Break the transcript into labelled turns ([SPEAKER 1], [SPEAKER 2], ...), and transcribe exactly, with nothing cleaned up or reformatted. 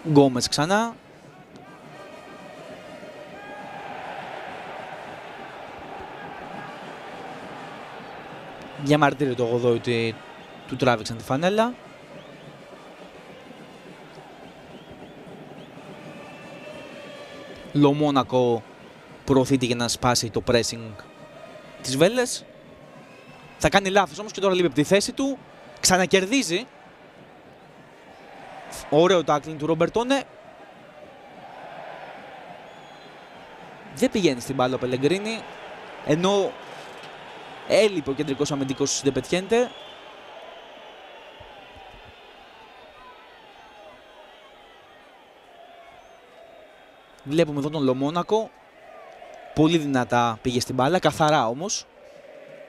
[SPEAKER 1] Γκόμες ξανά. Διαμαρτύρει το Γοδόη ότι του τράβηξαν τη φανέλα. Λομόνακο προωθείται για να σπάσει το pressing της Βέλες. Θα κάνει λάθος όμως και τώρα λείπει από τη θέση του. Ξανακερδίζει. Ωραίο tackling του Ρομπερτόνε. Δεν πηγαίνει στην μπάλα ο Πελεγκρίνη. Ενώ έλειπε ο κεντρικός αμυντικός, δεν πετιέται. Βλέπουμε εδώ τον Λομόνακο. Πολύ δυνατά πήγε στην μπάλα, καθαρά όμως.